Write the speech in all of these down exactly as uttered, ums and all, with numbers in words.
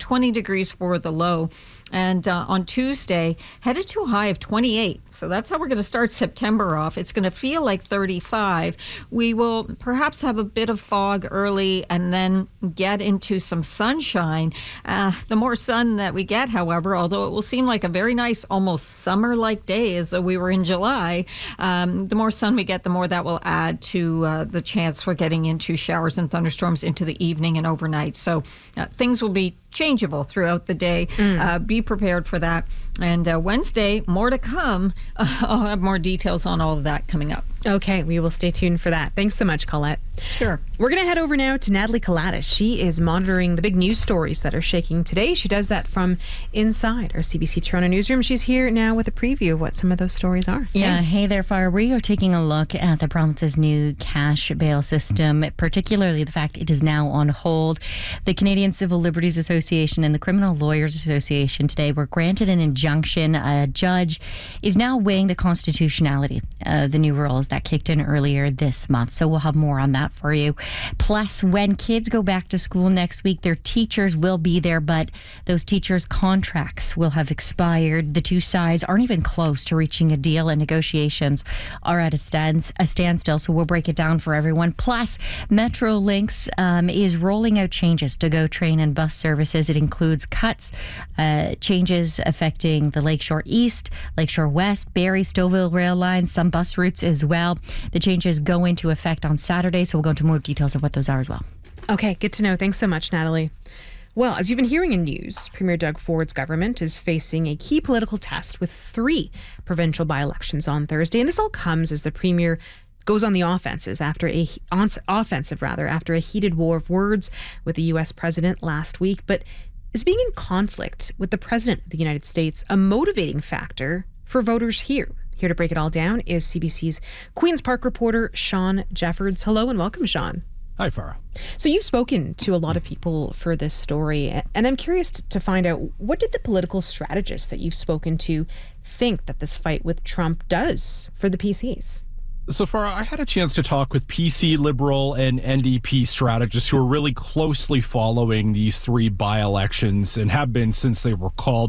twenty degrees for the low. And uh, on Tuesday, headed to a high of twenty-eight. So that's how we're going to start September off. It's going to feel like thirty-five. We will perhaps have a bit of fog early and then get into some sunshine. Uh, the more sun that we get, however, although it will seem like a very nice, almost summer-like day as though we were in July, um, the more sun we get, the more that will add to uh, the chance for getting into showers and thunderstorms into the evening and overnight. So uh, things will be changeable throughout the day. Mm. Uh, be prepared for that. And uh, Wednesday, more to come. Uh, I'll have more details on all of that coming up. Okay, we will stay tuned for that. Thanks so much, Colette. Sure. We're going to head over now to Natalie Kalatis. She is monitoring the big news stories that are shaking today. She does that from inside our C B C Toronto newsroom. She's here now with a preview of what some of those stories are. Yeah, hey, hey there, Farah. We are taking a look at the province's new cash bail system, particularly the fact it is now on hold. The Canadian Civil Liberties Association and the Criminal Lawyers Association today were granted an injunction. A judge is now weighing the constitutionality of the new rules that kicked in earlier this month. So we'll have more on that for you. Plus, when kids go back to school next week, their teachers will be there, but those teachers' contracts will have expired. The two sides aren't even close to reaching a deal, and negotiations are at a, stand, a standstill. So we'll break it down for everyone. Plus, Metrolinx um, is rolling out changes to GO train and bus services. It includes cuts, uh, changes affecting the Lakeshore East, Lakeshore West, Barrie, Stouffville rail lines, some bus routes as well. The changes go into effect on Saturday, so we'll go into more details of what those are as well. Okay, good to know. Thanks so much, Natalie. Well, as you've been hearing in news, Premier Doug Ford's government is facing a key political test with three provincial by-elections on Thursday, and this all comes as the Premier goes on the offenses after a on, offensive rather after a heated war of words with the U S president last week. But is being in conflict with the president of the United States a motivating factor for voters here? Here to break it all down is C B C's Queen's Park reporter Sean Jeffords. Hello and welcome, Sean. Hi, Farah. So you've spoken to a lot of people for this story, and I'm curious to find out, what did the political strategists that you've spoken to think that this fight with Trump does for the P Cs? So far, I had a chance to talk with P C, Liberal, and N D P strategists who are really closely following these three by-elections and have been since they were called.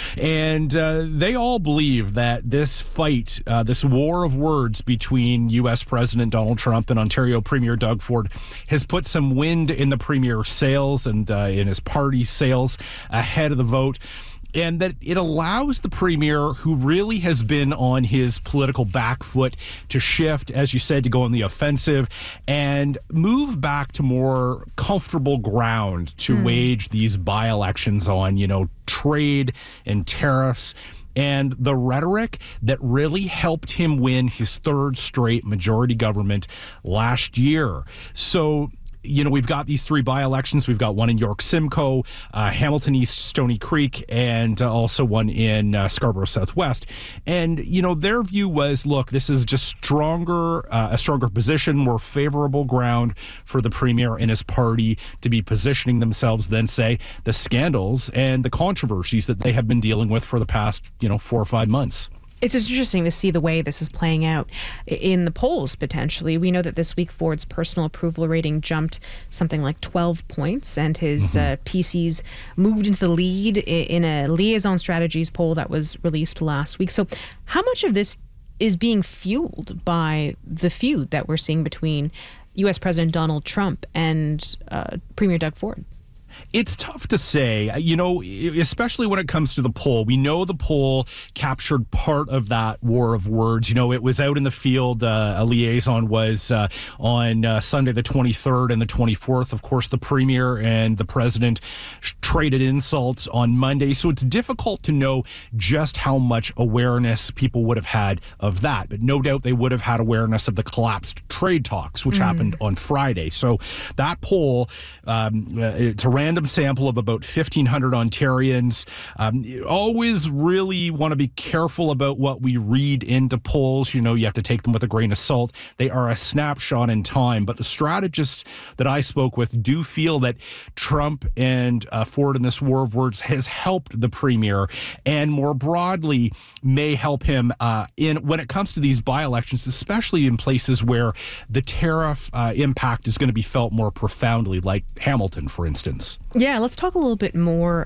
And uh, they all believe that this fight, uh, this war of words between U S President Donald Trump and Ontario Premier Doug Ford has put some wind in the Premier's sails and uh, in his party's sails ahead of the vote. And that it allows the Premier, who really has been on his political back foot, to shift, as you said, to go on the offensive and move back to more comfortable ground to mm. wage these by-elections on, you know, trade and tariffs and the rhetoric that really helped him win his third straight majority government last year. So, you know, we've got these three by-elections. We've got one in York Simcoe, uh, Hamilton East, Stony Creek, and uh, also one in uh, Scarborough Southwest. And, you know, their view was, look, this is just stronger, uh, a stronger position, more favorable ground for the Premier and his party to be positioning themselves than, say, the scandals and the controversies that they have been dealing with for the past, you know, four or five months. It's just interesting to see the way this is playing out in the polls, potentially. We know that this week Ford's personal approval rating jumped something like twelve points, and his mm-hmm. uh, P Cs moved into the lead in a liaison strategies poll that was released last week. So how much of this is being fueled by the feud that we're seeing between U S President Donald Trump and uh, Premier Doug Ford? It's tough to say, you know, especially when it comes to the poll. We know the poll captured part of that war of words. You know, it was out in the field. Uh, a liaison was uh, on uh, Sunday the twenty-third and the twenty-fourth. Of course, the Premier and the President traded insults on Monday. So it's difficult to know just how much awareness people would have had of that. But no doubt they would have had awareness of the collapsed trade talks, which mm. happened on Friday. So that poll, um, uh, it's a random sample of about fifteen hundred Ontarians. Um, you always really want to be careful about what we read into polls. You know, you have to take them with a grain of salt. They are a snapshot in time. But the strategists that I spoke with do feel that Trump and uh, Ford in this war of words has helped the Premier, and more broadly may help him uh, in when it comes to these by-elections, especially in places where the tariff uh, impact is going to be felt more profoundly, like Hamilton, for instance. Yeah, let's talk a little bit more